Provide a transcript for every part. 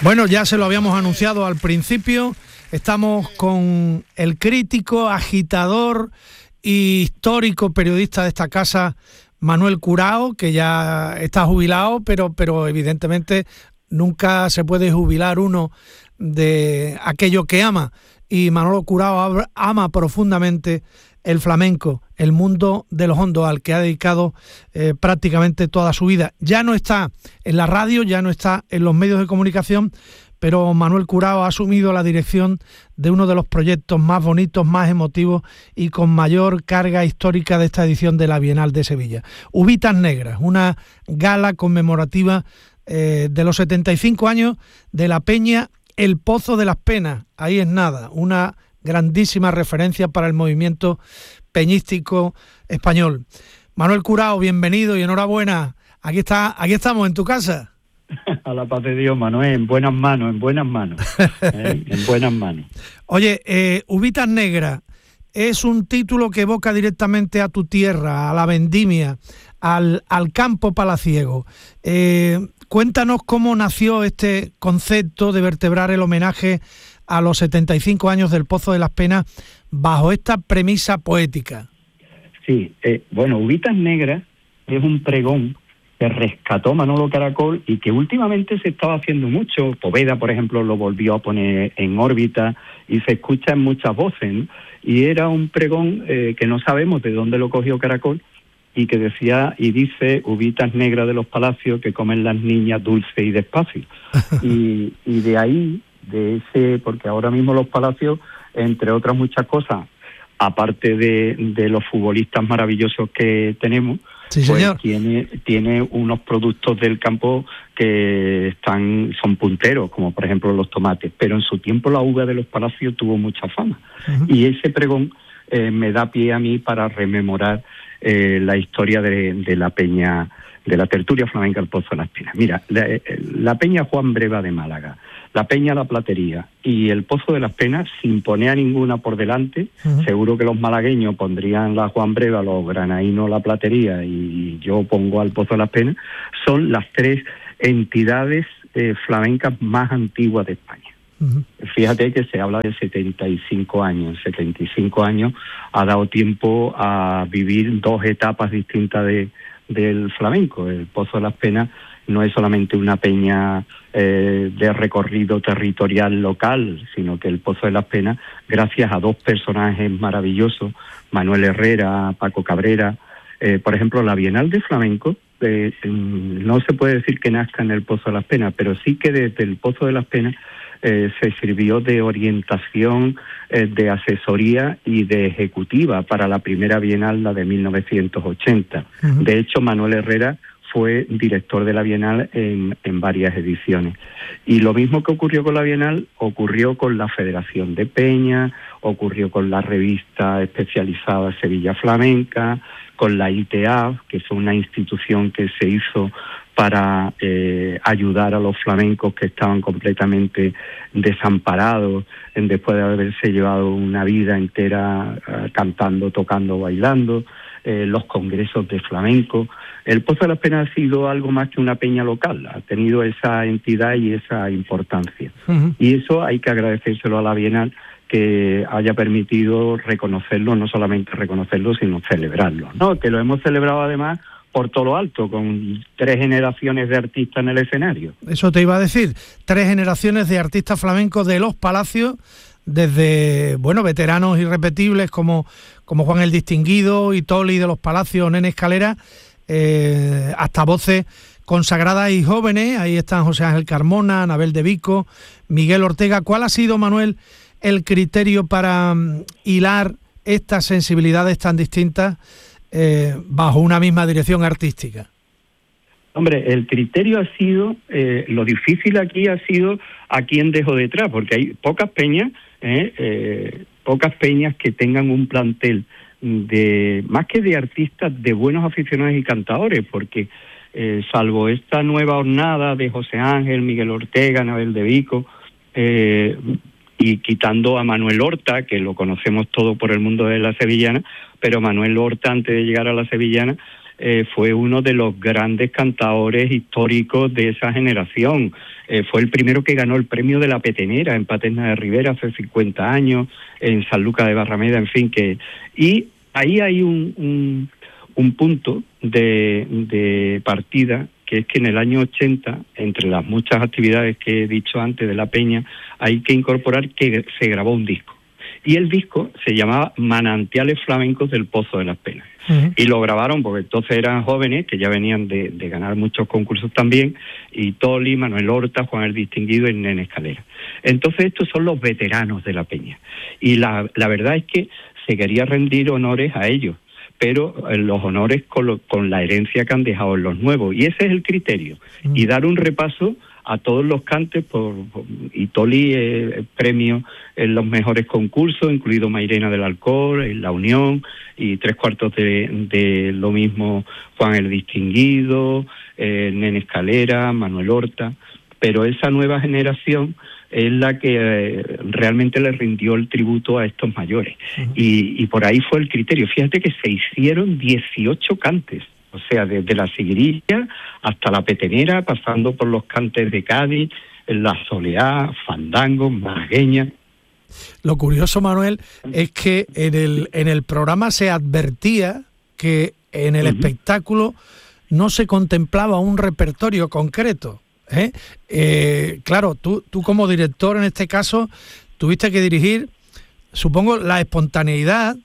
Bueno, ya se lo habíamos anunciado al principio. Estamos con el crítico, agitador y histórico periodista de esta casa, Manuel Curao, que ya está jubilado, pero evidentemente nunca se puede jubilar uno de aquello que ama. Y Manuel Curao ama profundamente el flamenco, el mundo de los hondos, al que ha dedicado prácticamente toda su vida. Ya no está en la radio, ya no está en los medios de comunicación, pero Manuel Curao ha asumido la dirección de uno de los proyectos más bonitos, más emotivos y con mayor carga histórica de esta edición de la Bienal de Sevilla. Uvitas Negras, una gala conmemorativa de los 75 años de la peña El Pozo de las Penas. Ahí es nada, una grandísima referencia para el movimiento peñístico español. Manuel Curao, bienvenido y enhorabuena. Aquí estamos en tu casa. A la paz de Dios, Manuel, en buenas manos, en buenas manos. En buenas manos. Oye, Uvitas Negras es un título que evoca directamente a tu tierra, a la vendimia, al campo palaciego. Cuéntanos cómo nació este concepto de vertebrar el homenaje a los 75 años del Pozo de las Penas bajo esta premisa poética. Sí, bueno, Uvitas Negras es un pregón que rescató Manolo Caracol y que últimamente se estaba haciendo mucho. Poveda, por ejemplo, lo volvió a poner en órbita y se escucha en muchas voces, ¿no? Y era un pregón que no sabemos de dónde lo cogió Caracol y que decía y dice: uvitas negras de los palacios que comen las niñas dulce y despacio. y de ahí, de ese, porque ahora mismo los palacios, entre otras muchas cosas, aparte de los futbolistas maravillosos que tenemos, sí, pues señor, tiene unos productos del campo que son punteros, como por ejemplo los tomates, pero en su tiempo la uva de los palacios tuvo mucha fama. Uh-huh. Y ese pregón me da pie a mí para rememorar la historia de la peña, de la tertulia flamenca El Pozo de las Penas. Mira, la peña Juan Breva de Málaga, la peña La Platería y el Pozo de las Penas, sin poner a ninguna por delante, uh-huh. Seguro que los malagueños pondrían la Juan Breva, los granadinos La Platería y yo pongo al Pozo de las Penas, son las tres entidades flamencas más antiguas de España. Uh-huh. Fíjate que se habla de 75 años. 75 años ha dado tiempo a vivir dos etapas distintas del flamenco. El Pozo de las Penas no es solamente una peña de recorrido territorial local, sino que el Pozo de las Penas, gracias a dos personajes maravillosos, Manuel Herrera, Paco Cabrera, por ejemplo, la Bienal de Flamenco, no se puede decir que nazca en el Pozo de las Penas, pero sí que desde el Pozo de las Penas se sirvió de orientación, de asesoría y de ejecutiva para la primera Bienal, la de 1980. Uh-huh. De hecho, Manuel Herrera fue director de la Bienal en varias ediciones. Y lo mismo que ocurrió con la Bienal, ocurrió con la Federación de Peña, ocurrió con la revista especializada Sevilla Flamenca, con la ITA, que es una institución que se hizo para ayudar a los flamencos que estaban completamente desamparados después de haberse llevado una vida entera cantando, tocando, bailando, los congresos de flamenco. El Pozo de las Penas ha sido algo más que una peña local, ha tenido esa entidad y esa importancia. Uh-huh. Y eso hay que agradecérselo a la Bienal, que haya permitido reconocerlo, no solamente reconocerlo, sino celebrarlo, ¿no? Que lo hemos celebrado además por todo lo alto, con 3 generaciones de artistas en el escenario. Eso te iba a decir, 3 generaciones de artistas flamencos de los palacios, desde, bueno, veteranos irrepetibles como Juan el Distinguido y Toli de los Palacios, Nene Escalera, hasta voces consagradas y jóvenes. Ahí están José Ángel Carmona, Anabel de Vico, Miguel Ortega. ¿Cuál ha sido, Manuel, el criterio para hilar estas sensibilidades tan distintas bajo una misma dirección artística? Hombre, el criterio ha sido, lo difícil aquí ha sido a quién dejo detrás, porque hay pocas peñas que tengan un plantel de más que de artistas, de buenos aficionados y cantadores, porque salvo esta nueva hornada de José Ángel, Miguel Ortega, Anabel de Vico, y quitando a Manuel Horta, que lo conocemos todo por el mundo de la sevillana, pero Manuel Horta, antes de llegar a la sevillana, fue uno de los grandes cantadores históricos de esa generación. Fue el primero que ganó el premio de la Petenera en Paterna de Ribera hace 50 años, en Sanlúcar de Barrameda, en fin, y ahí hay un punto de partida, que es que en el año 80, entre las muchas actividades que he dicho antes de la Peña, hay que incorporar que se grabó un disco. Y el disco se llamaba Manantiales Flamencos del Pozo de las Penas. Uh-huh. Y lo grabaron porque entonces eran jóvenes que ya venían de ganar muchos concursos también, y Toli, Manuel Horta, Juan el Distinguido y Nene Escalera. Entonces estos son los veteranos de la Peña. Y la verdad es que se quería rendir honores a ellos, pero los honores con la herencia que han dejado los nuevos. Y ese es el criterio. Uh-huh. Y dar un repaso a todos los cantes, y Toli premio en los mejores concursos, incluido Mairena del Alcor, en La Unión, y 3/4 de lo mismo Juan el Distinguido, Nene Escalera, Manuel Horta. Pero esa nueva generación es la que realmente le rindió el tributo a estos mayores. Uh-huh. Y por ahí fue el criterio. Fíjate que se hicieron 18 cantes. O sea, desde la Sigrilla hasta la Petenera, pasando por los cantes de Cádiz, la Soleá, Fandango, Malagueña. Lo curioso, Manuel, es que en el programa se advertía que en el espectáculo no se contemplaba un repertorio concreto. Claro, tú como director en este caso tuviste que dirigir, supongo, la espontaneidad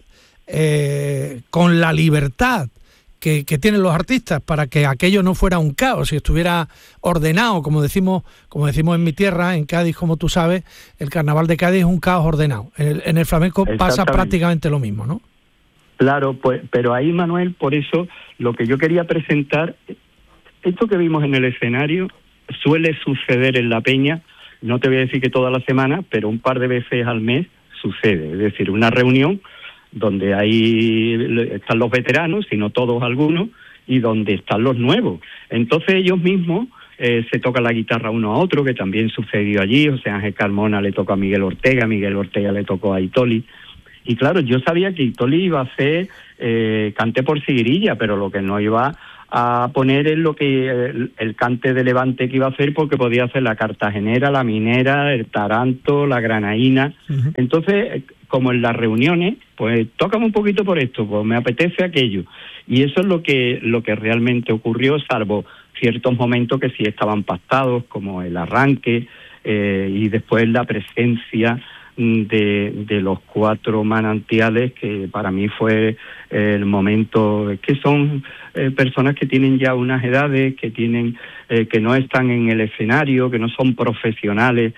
con la libertad que tienen los artistas para que aquello no fuera un caos y estuviera ordenado, como decimos en mi tierra, en Cádiz, como tú sabes, el carnaval de Cádiz es un caos ordenado. En el flamenco pasa prácticamente lo mismo, ¿no? Claro, pues, pero ahí, Manuel, por eso lo que yo quería presentar, esto que vimos en el escenario suele suceder en la Peña, no te voy a decir que toda la semana, pero un par de veces al mes sucede, es decir, una reunión donde ahí están los veteranos, si no todos, algunos, y donde están los nuevos. Entonces ellos mismos se tocan la guitarra uno a otro, que también sucedió allí. O sea, Ángel Carmona le tocó a Miguel Ortega le tocó a Itoli. Y claro, yo sabía que Itoli iba a hacer cante por Sigrilla, pero lo que no iba a poner es lo que el cante de Levante que iba a hacer, porque podía hacer la Cartagenera, la Minera, el Taranto, la Granaína. Uh-huh. Entonces, como en las reuniones, pues tócame un poquito por esto, pues me apetece aquello. Y eso es lo que realmente ocurrió, salvo ciertos momentos que sí estaban pactados, como el arranque y después la presencia de los 4 manantiales, que para mí fue el momento. Es que son personas que tienen ya unas edades, que tienen que no están en el escenario, que no son profesionales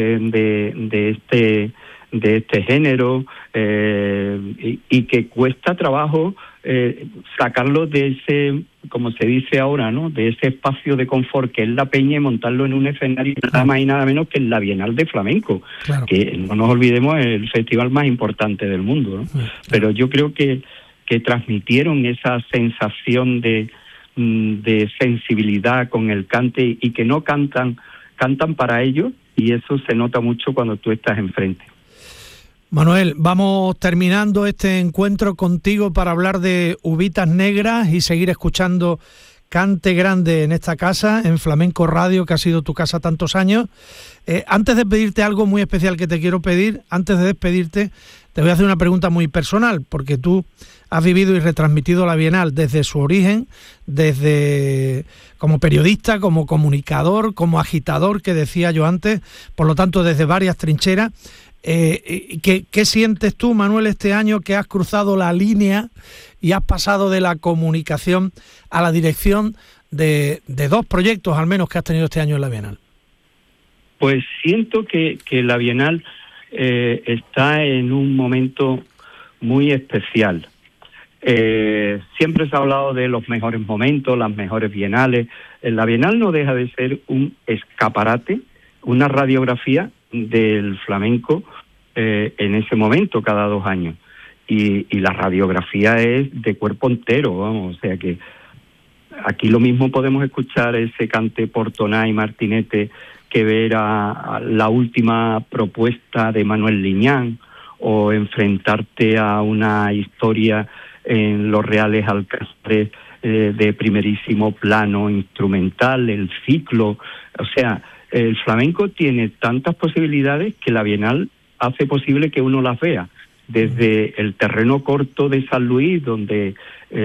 de este género, y que cuesta trabajo sacarlo de ese, como se dice ahora, ¿no?, de ese espacio de confort que es la Peña, y montarlo en un escenario nada más y nada menos que en la Bienal de Flamenco, claro, que no nos olvidemos es el festival más importante del mundo, ¿no? Claro. Pero yo creo que transmitieron esa sensación de sensibilidad con el cante, y que no cantan para ellos, y eso se nota mucho cuando tú estás enfrente. Manuel, vamos terminando este encuentro contigo para hablar de Uvitas Negras y seguir escuchando Cante Grande en esta casa, en Flamenco Radio, que ha sido tu casa tantos años. Antes de pedirte algo muy especial que te quiero pedir, antes de despedirte, te voy a hacer una pregunta muy personal, porque tú has vivido y retransmitido la Bienal desde su origen, desde como periodista, como comunicador, como agitador, que decía yo antes, por lo tanto desde varias trincheras. ¿Qué sientes tú, Manuel, este año que has cruzado la línea y has pasado de la comunicación a la dirección de 2 proyectos al menos que has tenido este año en la Bienal? Pues siento que la Bienal está en un momento muy especial. Siempre se ha hablado de los mejores momentos, las mejores bienales. La Bienal no deja de ser un escaparate, una radiografía del flamenco en ese momento, cada 2 años. Y la radiografía es de cuerpo entero, vamos, o sea que aquí lo mismo podemos escuchar ese cante por Toná y Martinete que ver a la última propuesta de Manuel Liñán, o enfrentarte a una historia en Los Reales Alcázares de primerísimo plano instrumental, el ciclo. O sea, el flamenco tiene tantas posibilidades que la Bienal hace posible que uno las vea. Desde el terreno corto de San Luis, donde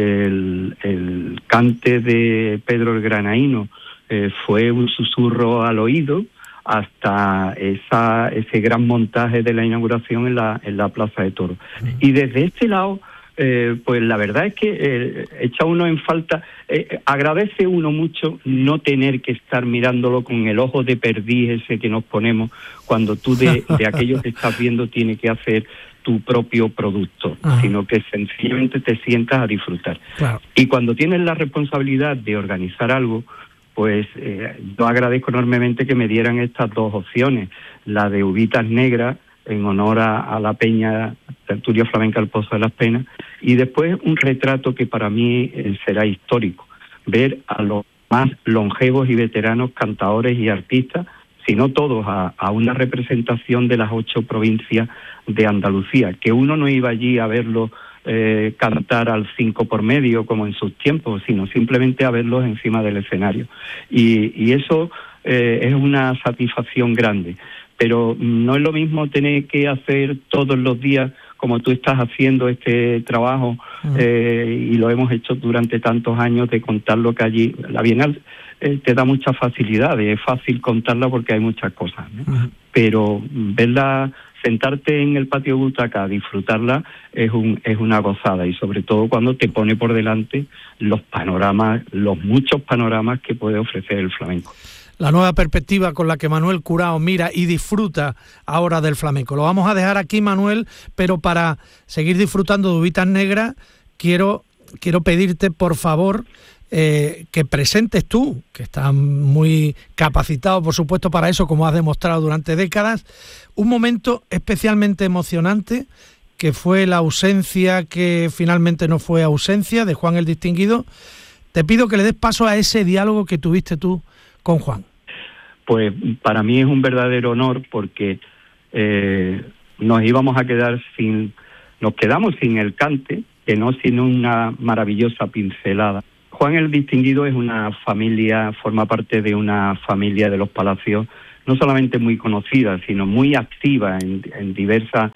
el cante de Pedro el Granaíno fue un susurro al oído, hasta ese gran montaje de la inauguración en la Plaza de Toros. Y desde este lado, pues la verdad es que echa uno en falta, agradece uno mucho no tener que estar mirándolo con el ojo de perdiz ese que nos ponemos cuando tú de aquello que estás viendo tienes que hacer tu propio producto, sino que sencillamente te sientas a disfrutar. Claro. Y cuando tienes la responsabilidad de organizar algo, pues yo agradezco enormemente que me dieran estas dos opciones, la de Uvitas Negras, en honor a la peña Tertulia Flamenca El Pozo de las Penas, y después un retrato que para mí será histórico, ver a los más longevos y veteranos cantadores y artistas, si no todos, a una representación de las 8 provincias de Andalucía, que uno no iba allí a verlo cantar al 5 por medio como en sus tiempos, sino simplemente a verlos encima del escenario. Y eso es una satisfacción grande. Pero no es lo mismo tener que hacer todos los días, como tú estás haciendo este trabajo, y lo hemos hecho durante tantos años, de contar lo que allí... La Bienal te da muchas facilidades, es fácil contarla porque hay muchas cosas, ¿no? Pero verla, sentarte en el patio butaca, disfrutarla, es una gozada, y sobre todo cuando te pone por delante los panoramas, los muchos panoramas que puede ofrecer el flamenco. La nueva perspectiva con la que Manuel Curao mira y disfruta ahora del flamenco. Lo vamos a dejar aquí, Manuel, pero para seguir disfrutando de Uvitas Negras, quiero pedirte, por favor, que presentes tú, que estás muy capacitado, por supuesto, para eso, como has demostrado durante décadas, un momento especialmente emocionante, que fue la ausencia, que finalmente no fue ausencia, de Juan el Distinguido. Te pido que le des paso a ese diálogo que tuviste tú con Juan. Pues para mí es un verdadero honor, porque nos quedamos sin el cante, que no sin una maravillosa pincelada. Juan el Distinguido es una familia, forma parte de una familia de los Palacios, no solamente muy conocida, sino muy activa en diversas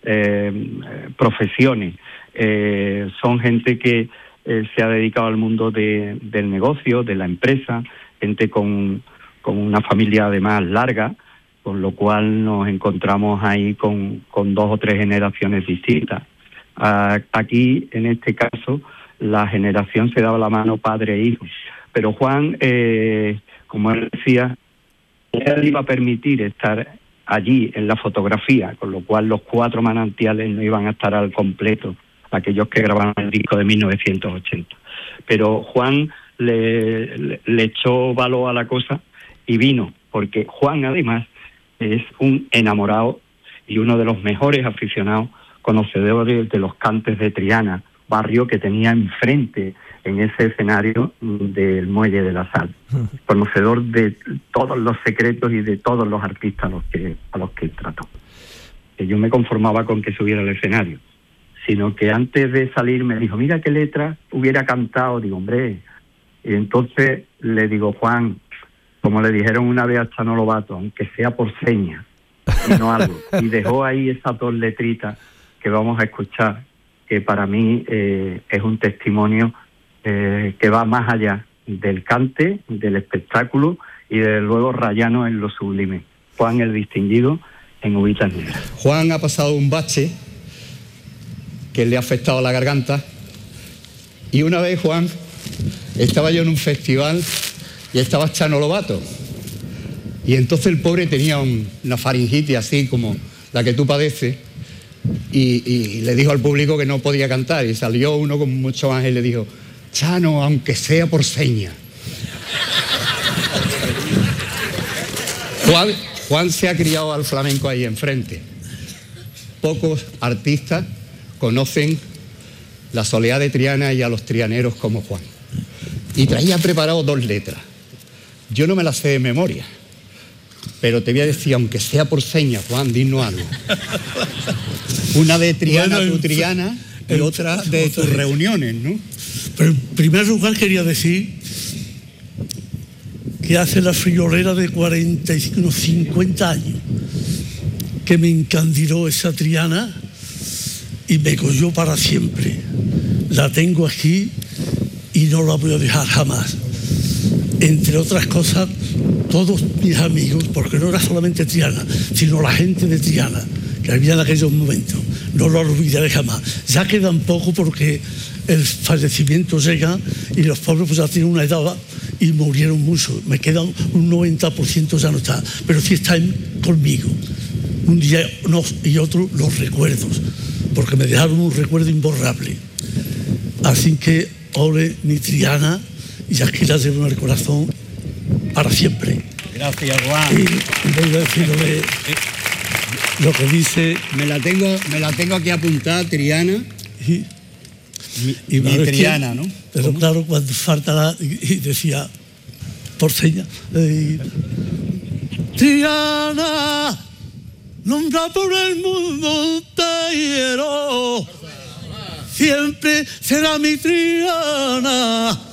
profesiones. Son gente que se ha dedicado al mundo del negocio, de la empresa, gente con una familia además larga, con lo cual nos encontramos ahí con 2 o 3 generaciones distintas. Aquí, en este caso, la generación se daba la mano padre e hijo. Pero Juan, como él decía, él iba a permitir estar allí en la fotografía, con lo cual los 4 manantiales no iban a estar al completo, aquellos que grabaron el disco de 1980. Pero Juan le echó valor a la cosa y vino, porque Juan además es un enamorado y uno de los mejores aficionados, conocedores de los cantes de Triana, barrio que tenía enfrente en ese escenario del Muelle de la Sal, conocedor de todos los secretos y de todos los artistas a los que trató. Que yo me conformaba con que subiera al escenario, sino que antes de salir me dijo, mira qué letra hubiera cantado. Digo, hombre. Y entonces le digo, Juan, como le dijeron una vez a Chano Lobato, aunque sea por señas y no algo. Y dejó ahí esas 2 letritas que vamos a escuchar, que para mí es un testimonio que va más allá del cante, del espectáculo y desde luego rayano en lo sublime. Juan el Distinguido, en Uvitas Negras. Juan ha pasado un bache que le ha afectado la garganta, y una vez, Juan, estaba yo en un festival y estaba Chano Lobato, y entonces el pobre tenía una faringitis así como la que tú padeces, y le dijo al público que no podía cantar, y salió uno con mucho ángel y le dijo, Chano, aunque sea por señas. Juan se ha criado al flamenco ahí enfrente. Pocos artistas conocen la soleá de Triana y a los trianeros como Juan. Y traía preparado 2 letras. Yo no me las sé de memoria, pero te voy a decir, aunque sea por señas, Juan, dinos algo. Una de Triana, tu Triana, y otra de tus reuniones, ¿no? Pero en primer lugar quería decir que hace la friolera de 45, unos 50 años que me encandiló esa Triana y me cogió para siempre. La tengo aquí y no la voy a dejar jamás. Entre otras cosas, todos mis amigos, porque no era solamente Triana, sino la gente de Triana que había en aquellos momentos, no lo olvidaré jamás. Ya quedan poco porque el fallecimiento llega y los pobres pues ya tienen una edad y murieron mucho. Me quedan un 90%, ya no está, pero sí están conmigo. Un día y otro los recuerdos, porque me dejaron un recuerdo imborrable. Así que, ole mi Triana, y aquí la llevo en el corazón para siempre. Gracias, Juan. Y voy a decirle lo que dice. Me la tengo aquí apuntada, Triana. Y mi Triana, ¿no? Pero ¿cómo? Claro, cuando falta la... Y decía, por señas, Triana, nombra por el mundo entero, siempre será mi Triana.